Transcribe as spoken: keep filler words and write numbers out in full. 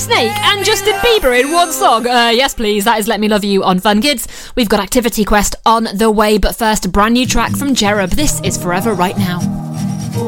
Snake and Justin Bieber in one song? Uh, yes, please. That is Let Me Love You on Fun Kids. We've got Activity Quest on the way, but first, a brand new track from Cherub. This is Forever Right Now.